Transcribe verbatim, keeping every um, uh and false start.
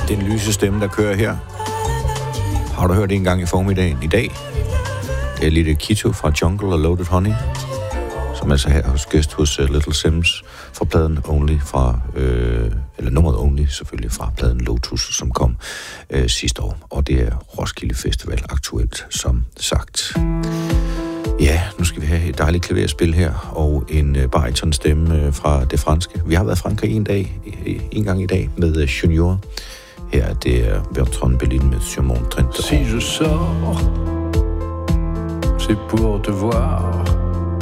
Den lyse stemme, der kører her. Har du hørt det en gang i formiddagen i dag? Det er Lille Kito fra Jungle og Loaded Honey, som altså her hos gæst hos uh, Little Sims fra pladen Only fra, øh, eller nummeret Only selvfølgelig fra pladen Lotus, som kom øh, sidste år. Og det er Roskilde Festival aktuelt, som sagt. Ja, nu skal vi have et dejligt klaverspil her, og en uh, baritonstemme uh, fra det franske. Vi har været i Frankrig en dag, en gang i dag, med uh, Junior. Her er det uh, Bertrand Belin med Sur mon trente. Si je sors, c'est pour te voir